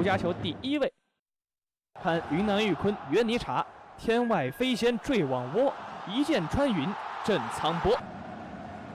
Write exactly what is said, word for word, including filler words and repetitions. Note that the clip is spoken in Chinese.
独家球第一位。看云南玉坤约尼察，天外飞仙坠网窝，一箭穿云震苍波。